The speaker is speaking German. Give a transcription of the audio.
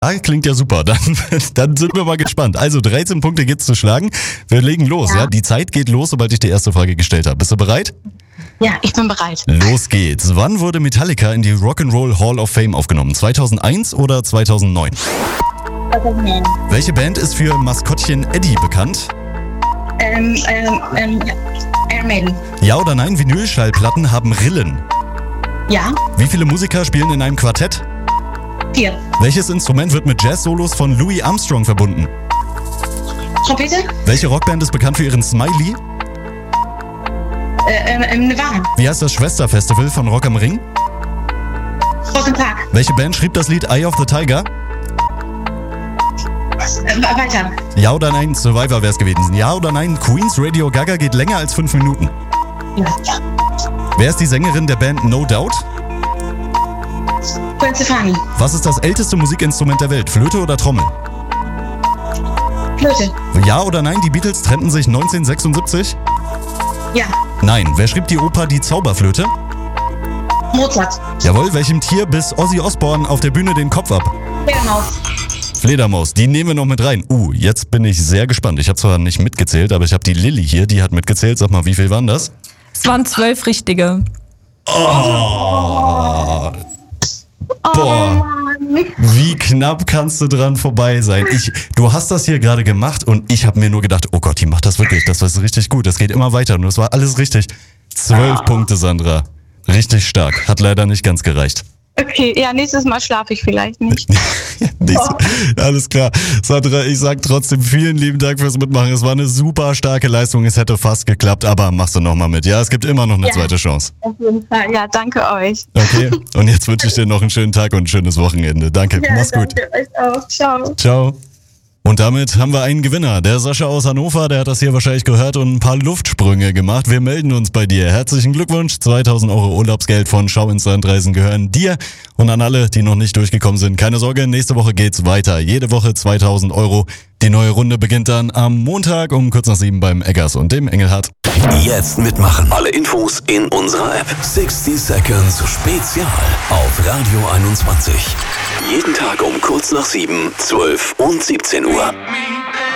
klingt ja super. Dann sind wir mal gespannt. Also 13 Punkte gibt's zu schlagen. Wir legen los, ja? Die Zeit geht los, sobald ich die erste Frage gestellt habe. Bist du bereit? Ja, ich bin bereit. Los geht's. Wann wurde Metallica in die Rock'n'Roll Hall of Fame aufgenommen? 2001 oder 2009? 2009. Welche Band ist für Maskottchen Eddie bekannt? Iron Maiden. Ja oder nein, Vinylschallplatten haben Rillen? Ja, Wie viele Musiker spielen in einem Quartett? 4. Welches Instrument wird mit Jazz-Solos von Louis Armstrong verbunden? Trompete. Welche Rockband ist bekannt für ihren Smiley? Nirvana. Wie heißt das Schwesterfestival von Rock am Ring? Rock Park. Welche Band schrieb das Lied Eye of the Tiger? Weiter. Ja oder nein, Survivor wär's gewesen. Ja oder nein, Queen's Radio Gaga geht länger als 5 Minuten. Ja. Wer ist die Sängerin der Band No Doubt? Gwen Stefani. Was ist das älteste Musikinstrument der Welt? Flöte oder Trommel? Flöte. Ja oder nein, die Beatles trennten sich 1976? Ja. Nein. Wer schrieb die Oper Die Zauberflöte? Mozart. Jawohl, welchem Tier biss Ozzy Osbourne auf der Bühne den Kopf ab? Fledermaus. Fledermaus, die nehmen wir noch mit rein. Jetzt bin ich sehr gespannt. Ich habe zwar nicht mitgezählt, aber ich habe die Lilly hier, die hat mitgezählt. Sag mal, wie viel waren das? Es waren 12 richtige. Boah, wie knapp kannst du dran vorbei sein? Du hast das hier gerade gemacht und ich habe mir nur gedacht, oh Gott, die macht das wirklich. Das war richtig gut. Das geht immer weiter und das war alles richtig. 12 Punkte, Sandra. Richtig stark. Hat leider nicht ganz gereicht. Okay, ja, nächstes Mal schlafe ich vielleicht nicht. Alles klar. Sandra, ich sag trotzdem vielen lieben Dank fürs Mitmachen. Es war eine super starke Leistung. Es hätte fast geklappt, aber machst du nochmal mit. Ja, es gibt immer noch eine zweite Chance. Auf jeden Fall. Ja, danke euch. Okay, und jetzt wünsche ich dir noch einen schönen Tag und ein schönes Wochenende. Danke, Ja, mach's gut. danke euch auch. Ciao. Ciao. Und damit haben wir einen Gewinner. Der Sascha aus Hannover, der hat das hier wahrscheinlich gehört und ein paar Luftsprünge gemacht. Wir melden uns bei dir. Herzlichen Glückwunsch. 2.000 € Urlaubsgeld von Schau ins Landreisen gehören dir. Und an alle, die noch nicht durchgekommen sind, keine Sorge, nächste Woche geht's weiter. Jede Woche 2.000 €. Die neue Runde beginnt dann am Montag um kurz nach 7 beim Eggers und dem Engelhardt. Jetzt mitmachen. Alle Infos in unserer App. 60 Seconds Spezial auf Radio 21. Jeden Tag um kurz nach 7, 12 und 17 Uhr.